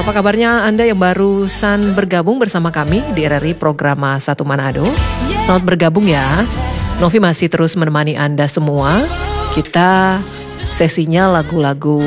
Apa kabarnya Anda yang barusan bergabung bersama kami di RRI Programa Satu Manado? Selamat bergabung ya. Novi masih terus menemani Anda semua. Kita sesinya lagu-lagu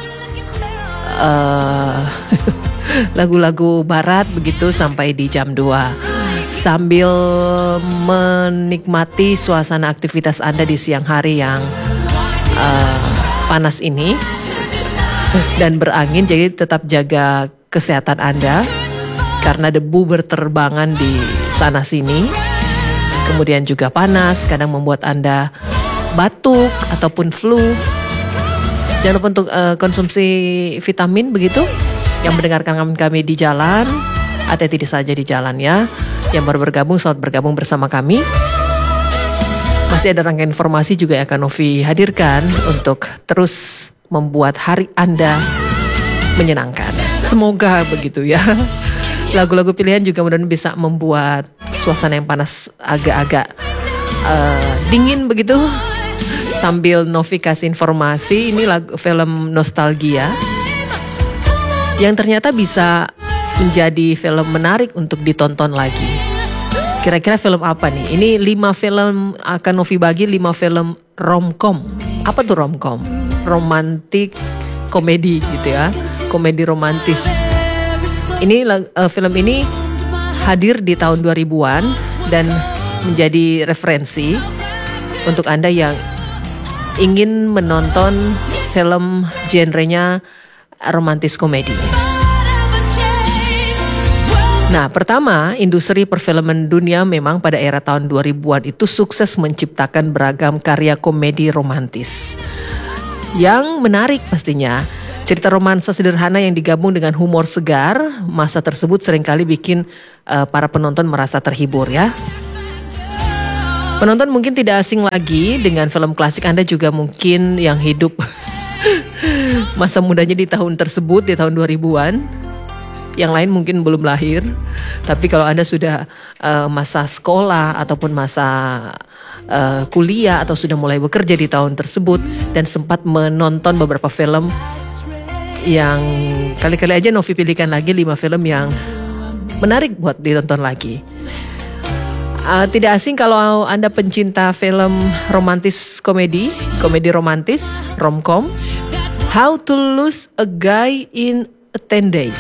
lagu-lagu barat begitu sampai di jam 2. Sambil menikmati suasana aktivitas Anda di siang hari yang panas ini dan berangin, jadi tetap jaga kesehatan Anda karena debu berterbangan di sana sini. Kemudian juga panas kadang membuat Anda batuk ataupun flu. Jangan lupa untuk konsumsi vitamin begitu. Yang mendengarkan kami di jalan, hati-hati saja di jalan ya. Yang baru bergabung, selamat bergabung bersama kami. Masih ada rangkaian informasi juga yang akan Novi hadirkan untuk terus membuat hari Anda menyenangkan. Semoga begitu ya. Lagu-lagu pilihan juga mudah-mudahan bisa membuat suasana yang panas agak-agak dingin begitu. Sambil Novi kasih informasi, ini lagu film nostalgia yang ternyata bisa menjadi film menarik untuk ditonton lagi. Kira-kira film apa nih? Ini 5 film akan Novi bagi, 5 film romcom. Apa tuh romcom? Romantik komedi gitu ya. Komedi romantis. Ini film ini hadir di tahun 2000-an dan menjadi referensi untuk Anda yang ingin menonton film genrenya romantis komedi. Nah, pertama, industri perfilman dunia memang pada era tahun 2000-an itu sukses menciptakan beragam karya komedi romantis. Yang menarik pastinya, cerita romansa sederhana yang digabung dengan humor segar, masa tersebut seringkali bikin para penonton merasa terhibur ya. Penonton mungkin tidak asing lagi dengan film klasik. Anda juga mungkin yang hidup masa mudanya di tahun tersebut, di tahun 2000-an. Yang lain mungkin belum lahir. Tapi kalau Anda sudah masa sekolah ataupun masa kuliah atau sudah mulai bekerja di tahun tersebut dan sempat menonton beberapa film yang kali-kali aja Novi pilihkan lagi 5 film yang menarik buat ditonton lagi. Tidak asing kalau Anda pencinta film romantis komedi romantis, romcom. How to Lose a Guy in 10 Days.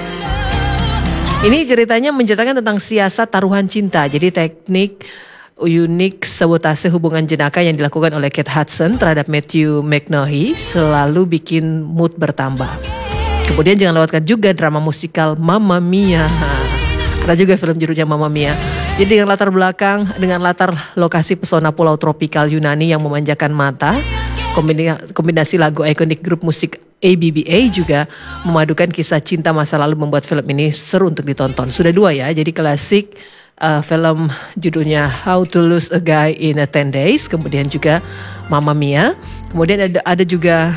Ini ceritanya menceritakan tentang siasat taruhan cinta. Jadi teknik unik sabotase hubungan jenaka yang dilakukan oleh Kate Hudson terhadap Matthew McConaughey selalu bikin mood bertambah. Kemudian jangan lewatkan juga drama musikal Mamma Mia. Ada juga film judulnya Mamma Mia. Jadi dengan latar lokasi pesona pulau tropikal Yunani yang memanjakan mata, kombinasi lagu ikonik grup musik ABBA juga memadukan kisah cinta masa lalu membuat film ini seru untuk ditonton. Sudah 2 ya, jadi klasik film judulnya How to Lose a Guy in 10 Days, kemudian juga Mamma Mia. Kemudian ada juga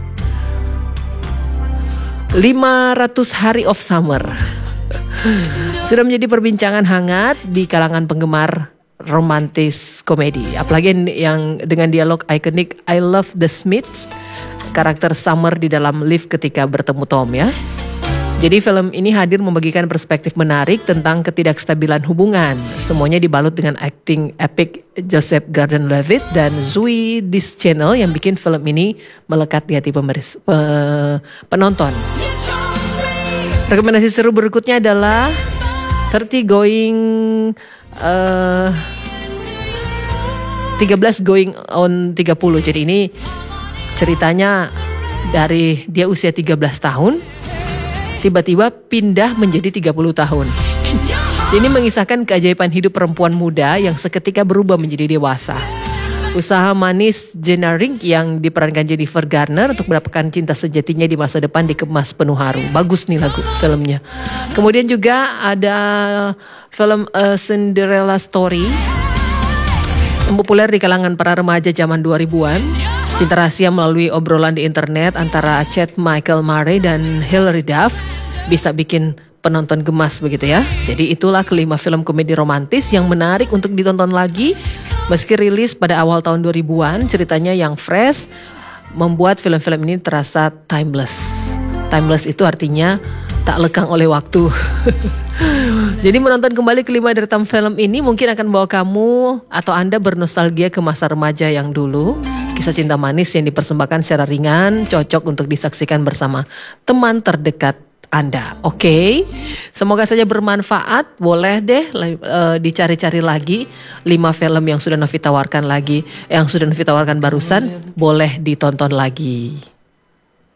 500 Hari of Summer. Sudah menjadi perbincangan hangat di kalangan penggemar romantis komedi. Apalagi yang dengan dialog ikonik I Love the Smiths, karakter Summer di dalam lift ketika bertemu Tom ya. Jadi film ini hadir membagikan perspektif menarik tentang ketidakstabilan hubungan. Semuanya dibalut dengan acting epic Joseph Gordon-Levitt dan Zooey Deschanel yang bikin film ini melekat di hati penonton. Rekomendasi seru berikutnya adalah 13 Going on 30. Jadi ini ceritanya dari dia usia 13 tahun tiba-tiba pindah menjadi 30 tahun. Ini mengisahkan keajaiban hidup perempuan muda yang seketika berubah menjadi dewasa. Usaha manis Jenna Rink yang diperankan Jennifer Garner untuk mendapatkan cinta sejatinya di masa depan dikemas penuh haru. Bagus nih lagu filmnya. Kemudian juga ada film A Cinderella Story yang populer di kalangan para remaja zaman 2000-an. Cinta rahasia melalui obrolan di internet antara Chad Michael Murray dan Hilary Duff bisa bikin penonton gemas begitu ya. Jadi itulah kelima film komedi romantis yang menarik untuk ditonton lagi. Meski rilis pada awal tahun 2000-an, ceritanya yang fresh membuat film-film ini terasa timeless. Timeless itu artinya tak lekang oleh waktu. Jadi menonton kembali kelima deretan film ini mungkin akan membawa kamu atau Anda bernostalgia ke masa remaja yang dulu. Kisah cinta manis yang dipersembahkan secara ringan, cocok untuk disaksikan bersama teman terdekat Anda. Oke, semoga saja bermanfaat. Boleh deh dicari-cari lagi 5 film yang sudah Novi tawarkan barusan, boleh ditonton lagi.